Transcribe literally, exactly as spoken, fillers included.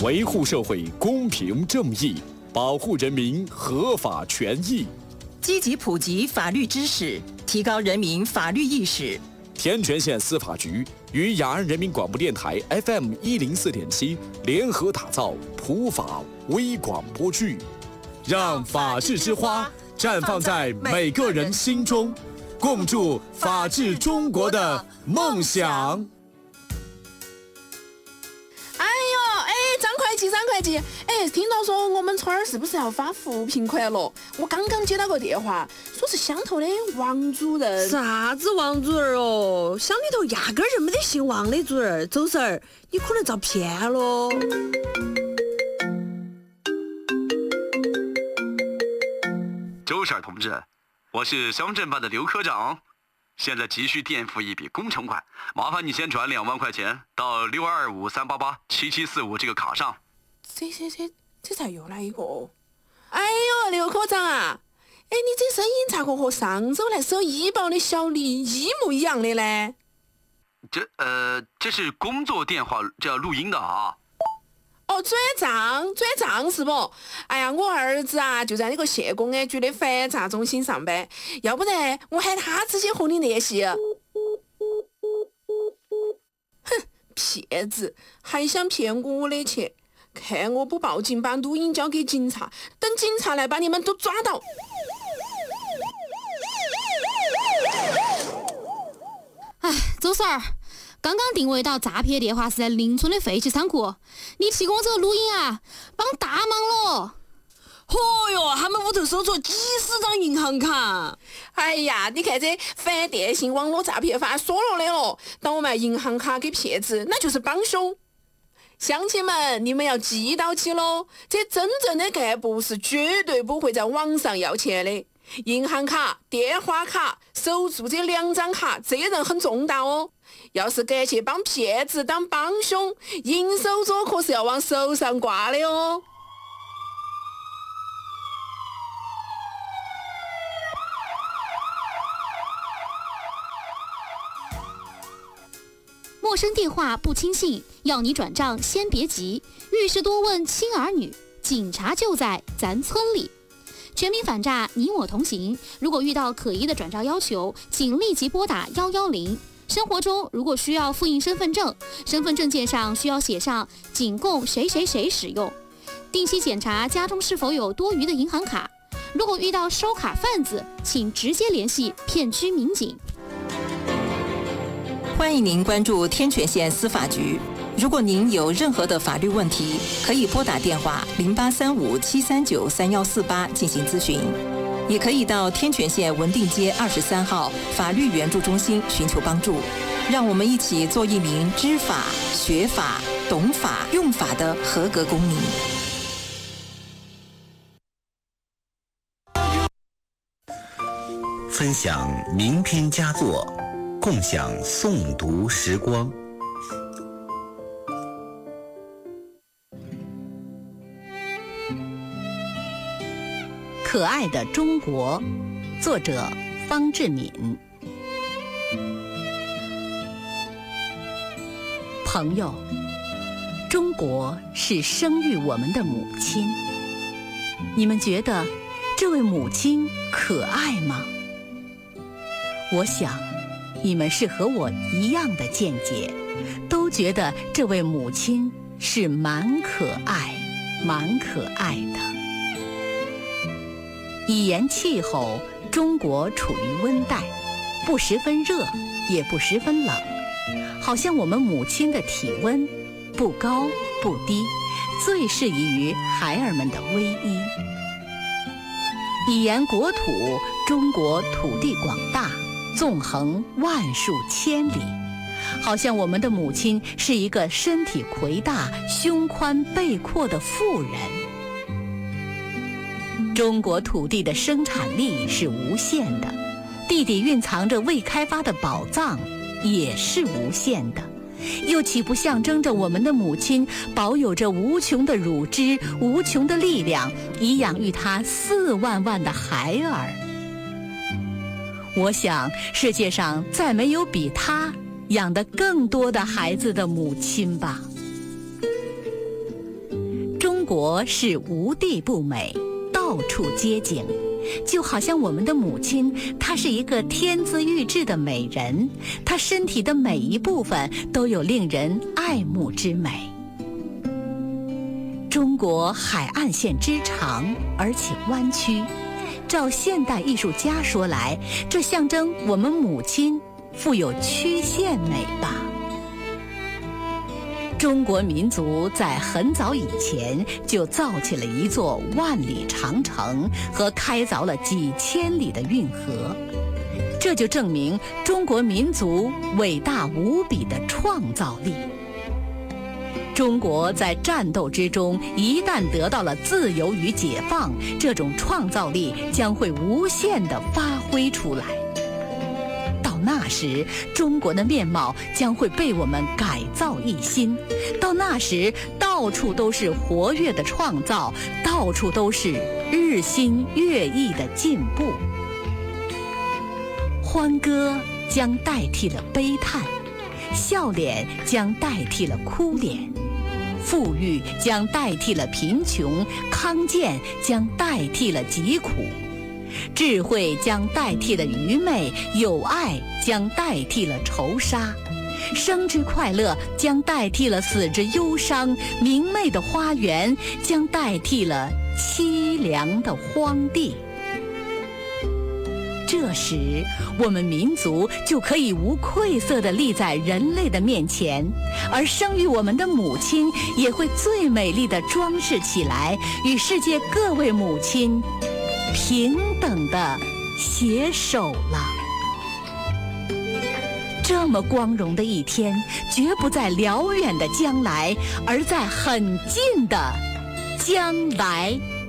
维护社会公平正义，保护人民合法权益， 积极普及法律知识，提高人民法律意识。 天全县司法局与雅安人民广播电台 F M 一零四点七联合打造普法微广播剧，让法治之花绽放在每个人心中，共筑法治中国的梦想。 张会计，张会计，哎，听到说我们村儿是不是要发扶贫款了？我刚刚接到个电话，说是乡头的王主任。 啥子王主任哦？乡里头压根儿就没得姓王的主任。周婶儿，你可能遭骗了。 周婶儿同志，我是乡镇办的刘科长，现在急需垫付一笔工程款，麻烦你先转两万块钱到六二五三八八七七四五这个卡上。 这这这这才又来一个！哎呦，刘科长啊，哎，你这声音咋个和上周来收医保的小李一模一样的呢？ 这呃，这是工作电话，这要录音的啊。 哦，转账转账是不？哎呀，我儿子啊就在那个县公安局的反诈中心上班，要不然我喊他直接和你联系。哼，骗子，还想骗我的钱！看我不报警，把录音交给警察，等警察来把你们都抓到。 哎，周婶儿，刚刚定位到诈骗电话是在邻村的废弃仓库，你提供这个录音啊，帮大忙了。 哦哟，他们屋头搜出几十张银行卡。 哎呀，你看这反电信网络诈骗法说了的哦，倒卖银行卡给骗子，那就是帮凶。乡亲们，你们要记到起喽，这真正的干部是绝对不会在网上要钱的。银行卡、电话卡、手住这两张卡，责任很重大哦。要是敢去帮骗子当帮凶，银手镯可是要往手上挂的哦。 陌生电话不轻信，要你转账先别急，遇事多问亲儿女，警察就在咱村里。全民反诈，你我同行。如果遇到可疑的转账要求，请立即拨打一一零。生活中如果需要复印身份证，身份证件上需要写上仅供谁谁谁使用。定期检查家中是否有多余的银行卡。如果遇到收卡贩子，请直接联系片区民警。 欢迎您关注天全县司法局。如果您有任何的法律问题，可以拨打电话零八三五七三九三幺四八进行咨询，也可以到天全县文定街二十三号法律援助中心寻求帮助。让我们一起做一名知法、学法、懂法、用法的合格公民。 分享名篇佳作，共享诵读时光。 可爱的中国，作者方志敏。朋友，中国是生育我们的母亲，你们觉得这位母亲可爱吗？我想你们是和我一样的见解，都觉得这位母亲是蛮可爱蛮可爱的。以言气候，中国处于温带，不十分热也不十分冷，好像我们母亲的体温不高不低，最适宜于孩儿们的偎依。以言国土，中国土地广大，纵横万数千里，好像我们的母亲是一个身体魁大、胸宽背阔的妇人。中国土地的生产力是无限的，地底蕴藏着未开发的宝藏也是无限的，又岂不象征着我们的母亲保有着无穷的乳汁、无穷的力量，以养育她四万万的孩儿？我想世界上再没有比她养得更多的孩子的母亲吧。 国是无地不美，到处皆景，就好像我们的母亲，她是一个天资玉质的美人，她身体的每一部分都有令人爱慕之美。中国海岸线之长，而且弯曲，照现代艺术家说来，这象征我们母亲富有曲线美吧。中国民族在很早以前就造起了一座万里长城和开凿了几千里的运河，这就证明中国民族伟大无比的创造力。中国在战斗之中一旦得到了自由与解放，这种创造力将会无限地发挥出来。到那时，中国的面貌将会被我们改造一新。到那时，到处都是活跃的创造，到处都是日新月异的进步。欢歌将代替了悲叹，笑脸将代替了哭脸，富裕将代替了贫穷，康健将代替了疾苦，智慧将代替了愚昧，友爱将代替了仇杀，生之快乐将代替了死之忧伤，明媚的花园将代替了凄凉的荒地。这时，我们民族就可以无愧色地立在人类的面前，而生育我们的母亲也会最美丽地装饰起来，与世界各位母亲平等地携手了。这么光荣的一天，绝不在辽远的将来，而在很近的将来。